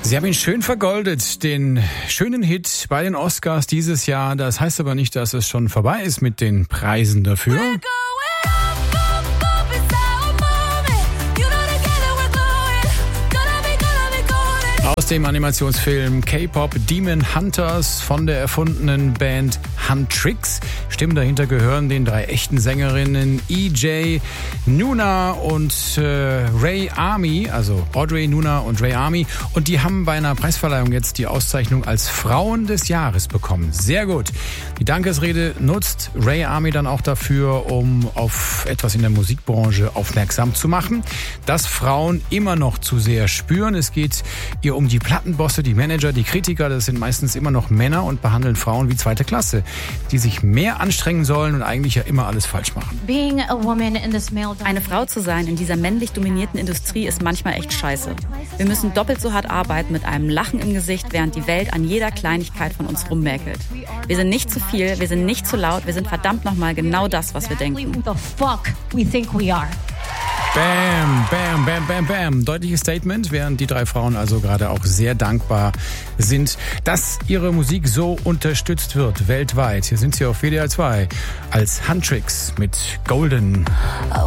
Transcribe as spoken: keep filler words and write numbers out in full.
Sie haben ihn schön vergoldet, den schönen Hit bei den Oscars dieses Jahr. Das heißt aber nicht, dass es schon vorbei ist mit den Preisen dafür. Aus dem Animationsfilm K-Pop Demon Hunters von der erfundenen Band Huntrix. Stimmen dahinter gehören den drei echten Sängerinnen E J, Nuna und äh, Ray Army, also Audrey, Nuna und Ray Army. Und die haben bei einer Preisverleihung jetzt die Auszeichnung als Frauen des Jahres bekommen. Sehr gut. Die Dankesrede nutzt Ray Army dann auch dafür, um auf etwas in der Musikbranche aufmerksam zu machen, das Frauen immer noch zu sehr spüren. Es geht ihr um die Plattenbosse, die Manager, die Kritiker. Das sind meistens immer noch Männer und behandeln Frauen wie zweite Klasse, die sich mehr anstrengen sollen und eigentlich ja immer alles falsch machen. Eine Frau zu sein in dieser männlich dominierten Industrie ist manchmal echt scheiße. Wir müssen doppelt so hart arbeiten mit einem Lachen im Gesicht, während die Welt an jeder Kleinigkeit von uns rummäkelt. Wir sind nicht zu viel, wir sind nicht zu laut, wir sind verdammt nochmal genau das, was wir denken. Bam, bam, bam, bam, bam. Deutliches Statement, während die drei Frauen also gerade auch sehr dankbar sind, dass ihre Musik so unterstützt wird weltweit. Hier sind sie auf W D R zwei als Huntrix mit Golden.